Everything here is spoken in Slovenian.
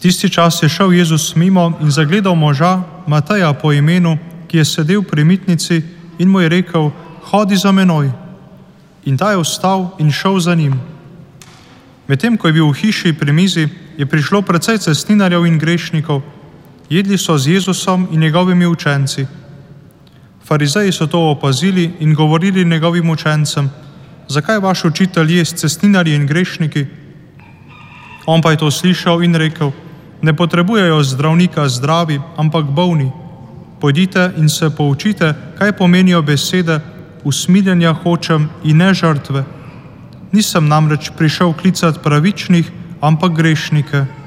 Tisti čas je šel Jezus mimo in zagledal moža Mateja po imenu, ki je sedel pri mitnici in mu je rekel: hodi za menoj. In ta je vstal in šel za njim. Medtem ko je bil v hiši pri mizi, je prišlo precej cestninarjev in grešnikov. Jedli so z Jezusom in njegovimi učenci. Farizeji so to opazili in govorili njegovim učencem: zakaj vaš učitelj je s cestninarji in grešniki? On pa je to slišal in rekel: ne potrebujejo zdravnika zdravi, ampak bolni. Pojdite in se poučite, kaj pomenijo besede: usmiljenja hočem in ne žrtve. Nisem namreč prišel klicati pravičnih, ampak grešnike.